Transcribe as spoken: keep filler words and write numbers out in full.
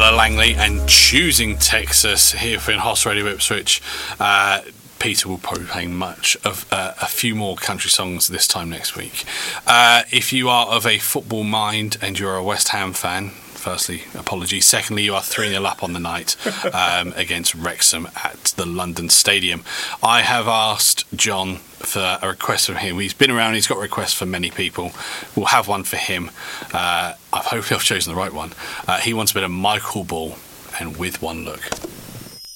Tyler Langley, and Choosing Texas here for In Hoss Radio Ipswich. Uh, Peter will probably be playing much of uh, a few more country songs this time next week. Uh, if you are of a football mind and you're a West Ham fan, firstly, apologies. Secondly, you are three nil up on the night um, against Wrexham at the London Stadium. I have asked John for a request from him. He's been around, he's got requests for many people. We'll have one for him. Uh, Hopefully I've chosen the right one. Uh, he wants a bit of Michael Ball and With One Look.